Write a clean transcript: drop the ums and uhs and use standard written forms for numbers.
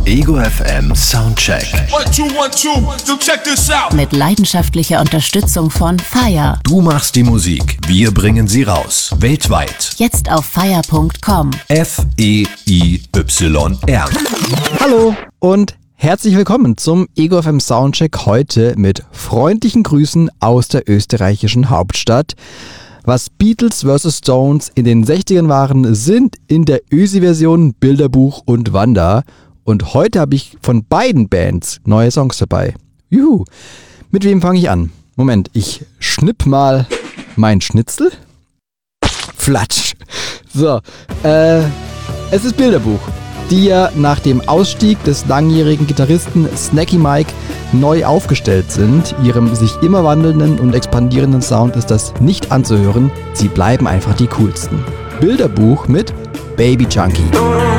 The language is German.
Ego FM Soundcheck. 1, 2, 1, 2, so check this out. Mit leidenschaftlicher Unterstützung von FIRE. Du machst die Musik, wir bringen sie raus. Weltweit. Jetzt auf FIRE.com. FEIYR. Hallo und herzlich willkommen zum Ego FM Soundcheck heute mit freundlichen Grüßen aus der österreichischen Hauptstadt. Was Beatles vs. Stones in den 60ern waren, sind in der Ösi-Version Bilderbuch und Wanda. Und heute habe ich von beiden Bands neue Songs dabei. Juhu! Mit wem fange ich an? Moment, ich schnipp mal mein Schnitzel. Flatsch! So, es ist Bilderbuch, die ja nach dem Ausstieg des langjährigen Gitarristen Snacky Mike neu aufgestellt sind. Ihrem sich immer wandelnden und expandierenden Sound ist das nicht anzuhören. Sie bleiben einfach die coolsten. Bilderbuch mit Baby Junkie.